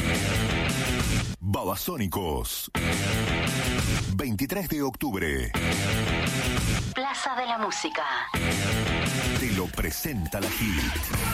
Babasónicos. 23 de octubre. Plaza de la Música. Te lo presenta la Hit.